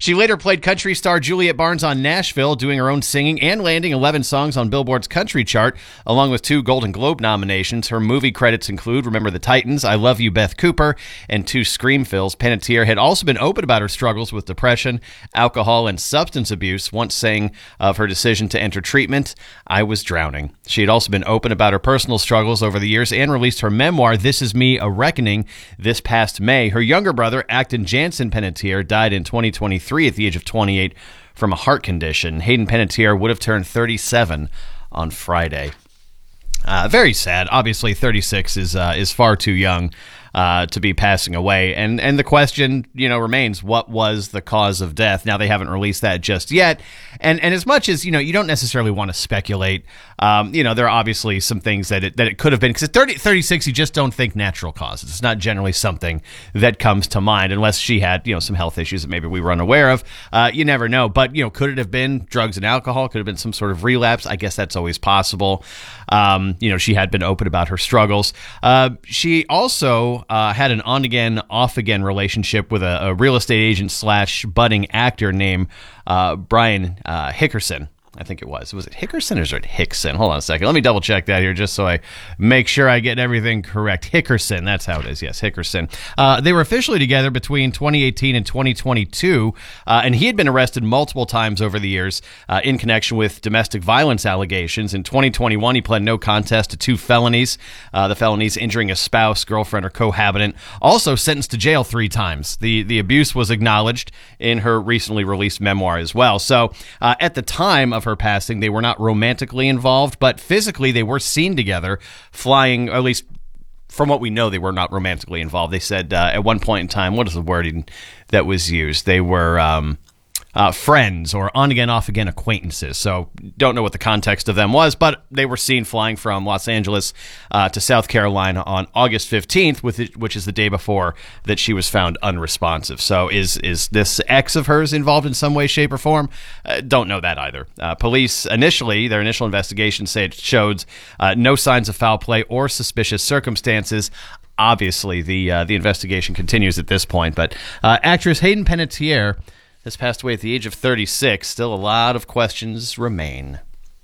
She later played country star Juliet Barnes on Nashville, doing her own singing and landing 11 songs on Billboard's country chart, along with 2 Golden Globe nominations. Her movie credits include Remember the Titans, I Love You, Beth Cooper, and 2 Scream films. Panettiere had also been open about her struggles with depression, alcohol, and substance abuse, once saying of her decision to enter treatment, I was drowning. She had also been open about her personal struggles over the years and released her memoir, This Is Me, A Reckoning, this past May. Her younger brother, Acton Jansen Panettiere, died in 2023 at the age of 28 from a heart condition. Hayden Panettiere would have turned 37 on Friday. Very sad. Obviously, 36 is far too young to be passing away. And the question, remains, what was the cause of death? Now, they haven't released that just yet. And as much as, you don't necessarily want to speculate, there are obviously some things that it could have been. Because at 36, you just don't think natural causes. It's not generally something that comes to mind, unless she had, some health issues that maybe we were unaware of. You never know. But, could it have been drugs and alcohol? Could have been some sort of relapse? I guess that's always possible. She had been open about her struggles. She also had an on-again, off-again relationship with a real estate agent / budding actor named Brian Hickerson. I think it was. Was it Hickerson or is it Hickson? Hold on a second. Let me double check that here just so I make sure I get everything correct. Hickerson. That's how it is. Yes, Hickerson. They were officially together between 2018 and 2022, and he had been arrested multiple times over the years in connection with domestic violence allegations. In 2021, he pled no contest to 2 felonies. The felonies injuring a spouse, girlfriend, or cohabitant. Also sentenced to jail 3 times. The abuse was acknowledged in her recently released memoir as well. So at the time of her passing, they were not romantically involved, but physically they were seen together flying, at least from what we know, they were not romantically involved. They said at one point in time, what is the wording that was used? They were friends or on-again, off-again acquaintances. So don't know what the context of them was, but they were seen flying from Los Angeles to South Carolina on August 15th, which is the day before that she was found unresponsive. So is this ex of hers involved in some way, shape, or form? Don't know that either. Police their initial investigation say it showed no signs of foul play or suspicious circumstances. Obviously, the investigation continues at this point, but actress Hayden Panettiere has passed away at the age of 36. Still a lot of questions remain.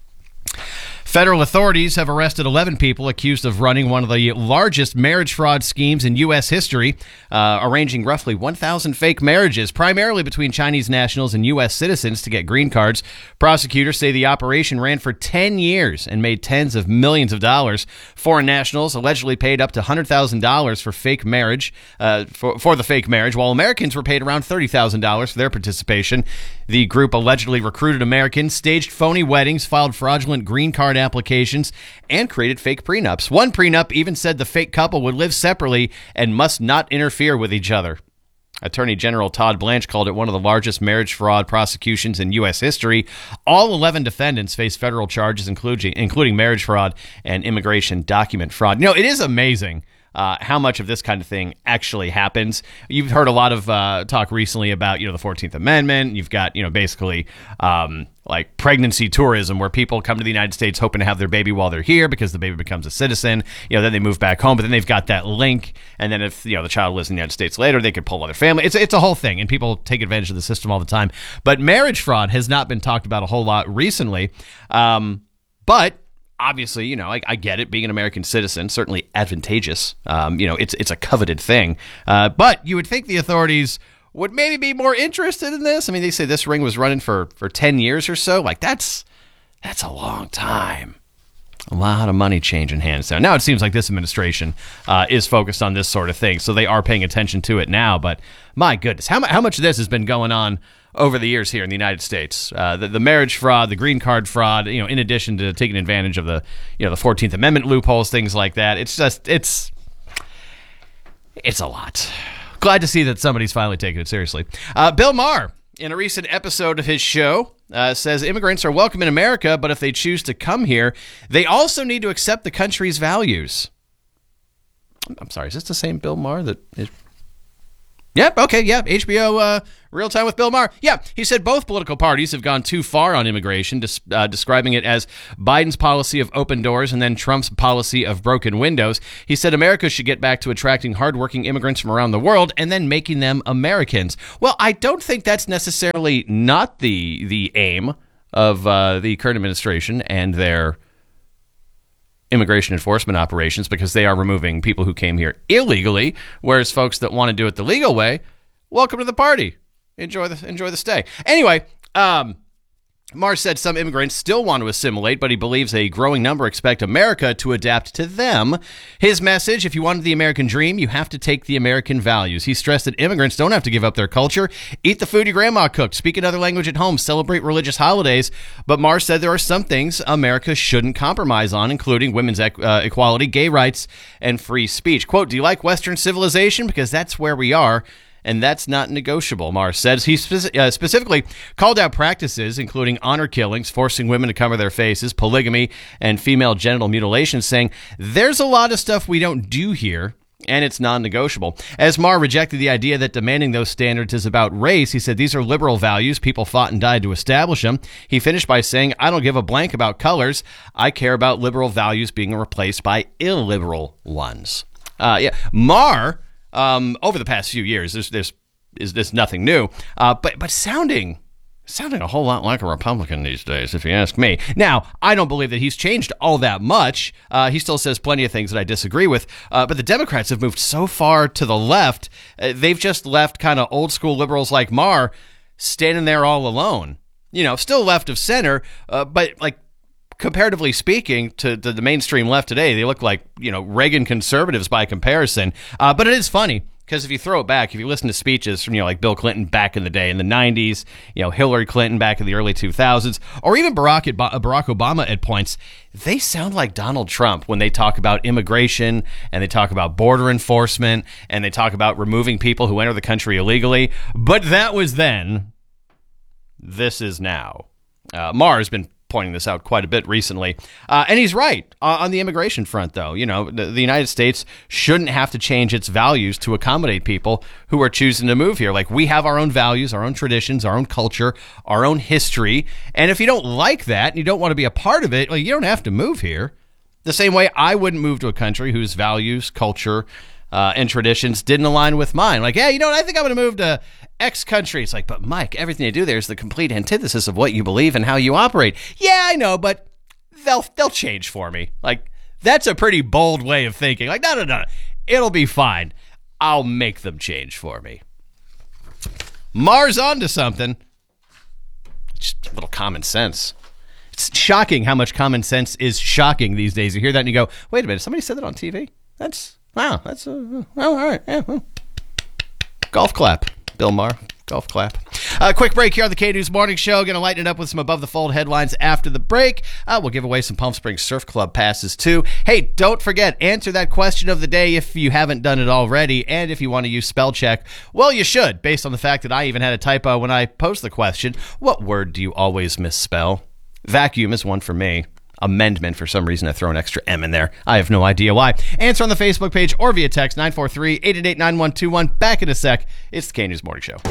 Federal authorities have arrested 11 people accused of running one of the largest marriage fraud schemes in U.S. history, arranging roughly 1,000 fake marriages, primarily between Chinese nationals and U.S. citizens to get green cards. Prosecutors say the operation ran for 10 years and made tens of millions of dollars. Foreign nationals allegedly paid up to $100,000 for fake marriage, for the fake marriage, while Americans were paid around $30,000 for their participation. The group allegedly recruited Americans, staged phony weddings, filed fraudulent green card applications, and created fake prenups. One prenup even said the fake couple would live separately and must not interfere with each other. Attorney General Todd Blanche called it one of the largest marriage fraud prosecutions in U.S. history. All 11 defendants face federal charges, including marriage fraud and immigration document fraud. It is amazing how much of this kind of thing actually happens. You've heard a lot of talk recently about, the 14th Amendment. You've got, basically like pregnancy tourism, where people come to the United States hoping to have their baby while they're here because the baby becomes a citizen. Then they move back home, but then they've got that link. And then if, the child lives in the United States later, they could pull other family. It's a whole thing, and people take advantage of the system all the time. But marriage fraud has not been talked about a whole lot recently. But obviously, I get it. Being an American citizen, certainly advantageous. It's a coveted thing. But you would think the authorities would maybe be more interested in this. I mean, they say this ring was running for 10 years or so. Like, that's a long time. A lot of money changing hands there. Now it seems like this administration is focused on this sort of thing, so they are paying attention to it now. But my goodness, how much of this has been going on over the years here in the United States? The marriage fraud, the green card fraud, in addition to taking advantage of the 14th Amendment loopholes, things like that. It's a lot. Glad to see that somebody's finally taking it seriously. Bill Maher, in a recent episode of his show, says immigrants are welcome in America, but if they choose to come here, they also need to accept the country's values. I'm sorry, is this the same Bill Maher that is... Yep. Okay. Yep. HBO Real Time with Bill Maher. Yeah. He said both political parties have gone too far on immigration, describing it as Biden's policy of open doors and then Trump's policy of broken windows. He said America should get back to attracting hardworking immigrants from around the world and then making them Americans. Well, I don't think that's necessarily not the aim of the current administration and their immigration enforcement operations, because they are removing people who came here illegally, whereas folks that want to do it the legal way, welcome to the party. Enjoy the stay. Anyway, Maher said some immigrants still want to assimilate, but he believes a growing number expect America to adapt to them. His message: if you wanted the American dream, you have to take the American values. He stressed that immigrants don't have to give up their culture, eat the food your grandma cooked, speak another language at home, celebrate religious holidays. But Maher said there are some things America shouldn't compromise on, including women's equality, gay rights, and free speech. Quote, do you like Western civilization? Because that's where we are. And that's not negotiable, Maher says. He specifically called out practices including honor killings, forcing women to cover their faces, polygamy, and female genital mutilation, saying there's a lot of stuff we don't do here, and it's non-negotiable. As Maher rejected the idea that demanding those standards is about race, he said these are liberal values. People fought and died to establish them. He finished by saying, I don't give a blank about colors. I care about liberal values being replaced by illiberal ones. Maher... over the past few years, there's nothing new, but sounding a whole lot like a Republican these days, if you ask me. Now, I don't believe that he's changed all that much. He still says plenty of things that I disagree with, but the Democrats have moved so far to the left, they've just left kind of old school liberals like Maher standing there all alone. You know, still left of center, but like, comparatively speaking to the mainstream left today, they look like, Reagan conservatives by comparison. But it is funny because if you throw it back, if you listen to speeches from, like Bill Clinton back in the day in the 90s, Hillary Clinton back in the early 2000s, or even Barack Obama at points, they sound like Donald Trump when they talk about immigration and they talk about border enforcement and they talk about removing people who enter the country illegally. But that was then. This is now. Maher has been pointing this out quite a bit recently. And he's right on the immigration front, though. The United States shouldn't have to change its values to accommodate people who are choosing to move here. Like, we have our own values, our own traditions, our own culture, our own history. And if you don't like that and you don't want to be a part of it, well, you don't have to move here. The same way I wouldn't move to a country whose values, culture, and traditions didn't align with mine. Like, yeah, I think I'm going to move to X country. It's like, but Mike, everything they do there is the complete antithesis of what you believe and how you operate. Yeah, I know, but they'll change for me. Like, that's a pretty bold way of thinking. Like, no. It'll be fine. I'll make them change for me. Maher's onto something. Just a little common sense. It's shocking how much common sense is shocking these days. You hear that and you go, wait a minute, somebody said that on TV? Wow, that's all right. Yeah, well. Golf clap, Bill Maher. Golf clap. Quick break here on the K-News Morning Show. Going to lighten it up with some above-the-fold headlines after the break. We'll give away some Palm Springs Surf Club passes, too. Hey, don't forget, answer that question of the day if you haven't done it already. And if you want to use spell check, well, you should, based on the fact that I even had a typo when I posed the question. What word do you always misspell? Vacuum is one for me. Amendment, for some reason I throw an extra M in there. I have no idea why. Answer on the Facebook page or via text 943-888-9121. Back in a sec. It's the K-News Morning Show.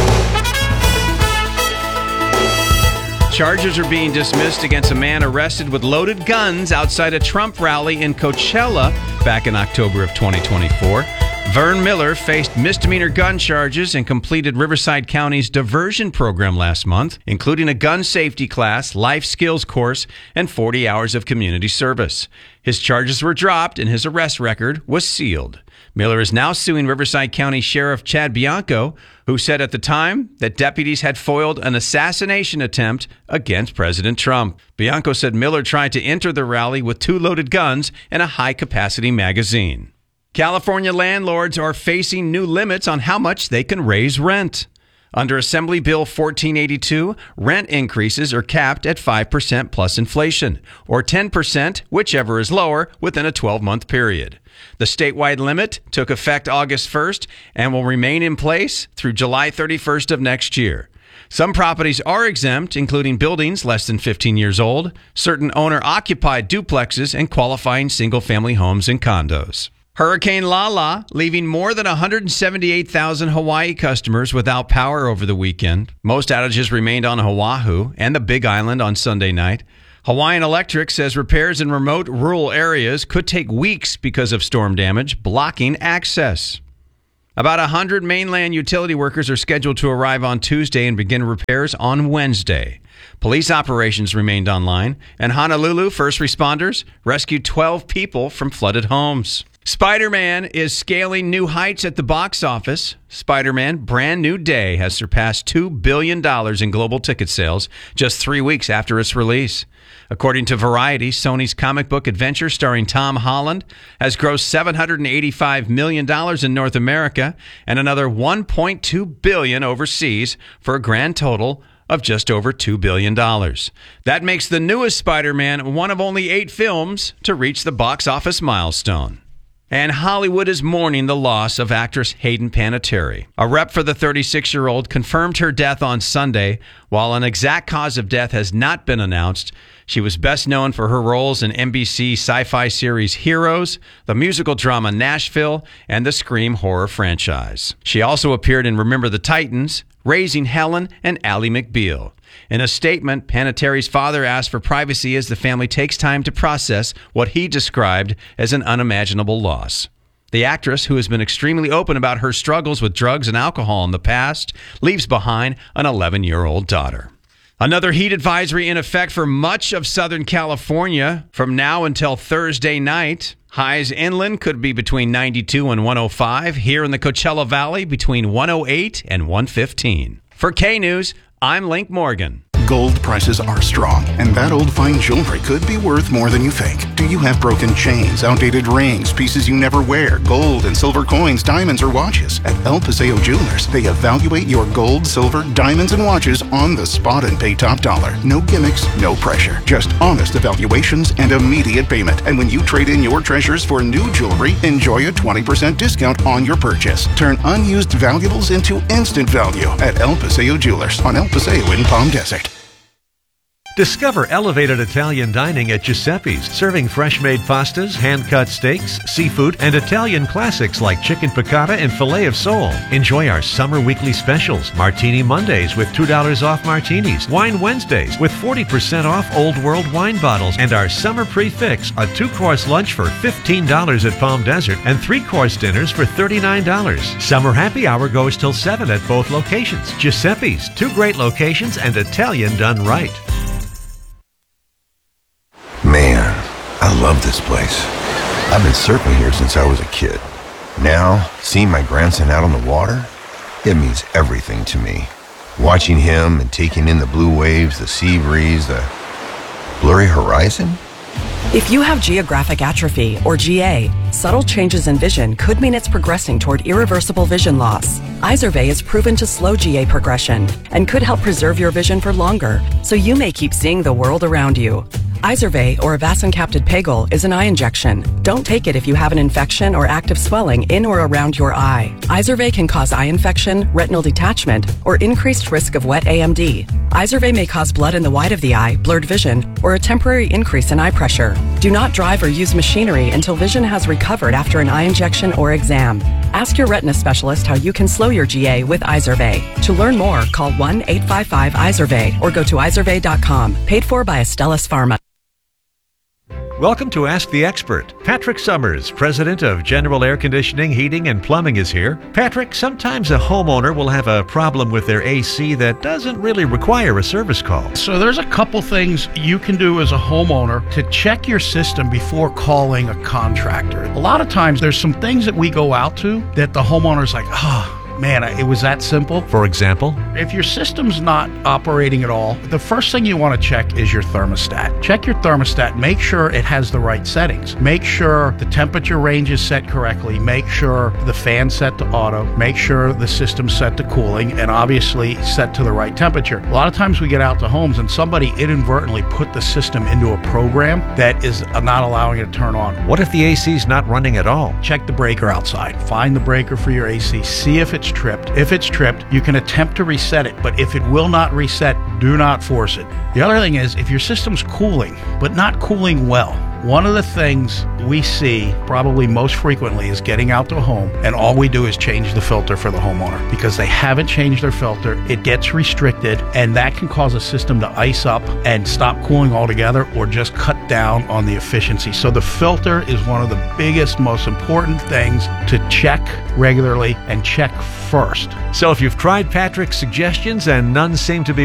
Charges are being dismissed against a man arrested with loaded guns outside a Trump rally in Coachella back in October of 2024. Vern Miller faced misdemeanor gun charges and completed Riverside County's diversion program last month, including a gun safety class, life skills course, and 40 hours of community service. His charges were dropped and his arrest record was sealed. Miller is now suing Riverside County Sheriff Chad Bianco, who said at the time that deputies had foiled an assassination attempt against President Trump. Bianco said Miller tried to enter the rally with 2 loaded guns and a high-capacity magazine. California landlords are facing new limits on how much they can raise rent. Under Assembly Bill 1482, rent increases are capped at 5% plus inflation, or 10%, whichever is lower, within a 12-month period. The statewide limit took effect August 1st and will remain in place through July 31st of next year. Some properties are exempt, including buildings less than 15 years old, certain owner-occupied duplexes, and qualifying single-family homes and condos. Hurricane Lala leaving more than 178,000 Hawaii customers without power over the weekend. Most outages remained on Oahu and the Big Island on Sunday night. Hawaiian Electric says repairs in remote rural areas could take weeks because of storm damage, blocking access. About 100 mainland utility workers are scheduled to arrive on Tuesday and begin repairs on Wednesday. Police operations remained online, and Honolulu first responders rescued 12 people from flooded homes. Spider-Man is scaling new heights at the box office. Spider-Man Brand New Day has surpassed $2 billion in global ticket sales just 3 weeks after its release. According to Variety, Sony's comic book adventure starring Tom Holland has grossed $785 million in North America and another $1.2 billion overseas for a grand total of just over $2 billion. That makes the newest Spider-Man one of only 8 films to reach the box office milestone. And Hollywood is mourning the loss of actress Hayden Panettiere. A rep for the 36-year-old confirmed her death on Sunday. While an exact cause of death has not been announced, she was best known for her roles in NBC sci-fi series Heroes, the musical drama Nashville, and the Scream horror franchise. She also appeared in Remember the Titans, Raising Helen, and Ally McBeal. In a statement, Panettiere's father asked for privacy as the family takes time to process what he described as an unimaginable loss. The actress, who has been extremely open about her struggles with drugs and alcohol in the past, leaves behind an 11-year-old daughter. Another heat advisory in effect for much of Southern California from now until Thursday night. Highs inland could be between 92 and 105. Here in the Coachella Valley, between 108 and 115. For K-News, I'm Link Morgan. Gold prices are strong, and that old fine jewelry could be worth more than you think. Do you have broken chains, outdated rings, pieces you never wear, gold and silver coins, diamonds, or watches? At El Paseo Jewelers, they evaluate your gold, silver, diamonds, and watches on the spot and pay top dollar. No gimmicks, no pressure. Just honest evaluations and immediate payment. And when you trade in your treasures for new jewelry, enjoy a 20% discount on your purchase. Turn unused valuables into instant value at El Paseo Jewelers on El Paseo in Palm Desert. Discover elevated Italian dining at Giuseppe's, serving fresh-made pastas, hand-cut steaks, seafood, and Italian classics like chicken piccata and filet of sole. Enjoy our summer weekly specials, Martini Mondays with $2 off martinis, Wine Wednesdays with 40% off Old World wine bottles, and our summer prefix, a 2-course lunch for $15 at Palm Desert and 3-course dinners for $39. Summer happy hour goes till 7 at both locations. Giuseppe's, 2 great locations and Italian done right. Man, I love this place. I've been surfing here since I was a kid. Now, seeing my grandson out on the water, it means everything to me. Watching him and taking in the blue waves, the sea breeze, the blurry horizon. If you have geographic atrophy, or GA, subtle changes in vision could mean it's progressing toward irreversible vision loss. Izervay is proven to slow GA progression and could help preserve your vision for longer, so you may keep seeing the world around you. Izervay, or avacincaptad pegol, is an eye injection. Don't take it if you have an infection or active swelling in or around your eye. Izervay can cause eye infection, retinal detachment, or increased risk of wet AMD. Izervay may cause blood in the white of the eye, blurred vision, or a temporary increase in eye pressure. Do not drive or use machinery until vision has recovered after an eye injection or exam. Ask your retina specialist how you can slow your GA with Izervay. To learn more, call 1-855-IZERVAY or go to izervay.com. Paid for by Astellas Pharma. Welcome to Ask the Expert. Patrick Summers, president of General Air Conditioning, Heating, and Plumbing is here. Patrick, sometimes a homeowner will have a problem with their AC that doesn't really require a service call. So there's a couple things you can do as a homeowner to check your system before calling a contractor. A lot of times there's some things that we go out to that the homeowner's like, man, it was that simple. For example? If your system's not operating at all, the first thing you want to check is your thermostat. Check your thermostat. Make sure it has the right settings. Make sure the temperature range is set correctly. Make sure the fan's set to auto. Make sure the system's set to cooling and obviously set to the right temperature. A lot of times we get out to homes and somebody inadvertently put the system into a program that is not allowing it to turn on. What if the AC's not running at all? Check the breaker outside. Find the breaker for your AC. See if it's tripped. If it's tripped, you can attempt to reset it, but if it will not reset, do not force it. The other thing is, if your system's cooling, but not cooling well, One of the things we see probably most frequently is getting out to a home, and all we do is change the filter for the homeowner because they haven't changed their filter. It gets restricted, and that can cause a system to ice up and stop cooling altogether or just cut down on the efficiency. So the filter is one of the biggest, most important things to check regularly and check first. So if you've tried Patrick's suggestions and none seem to be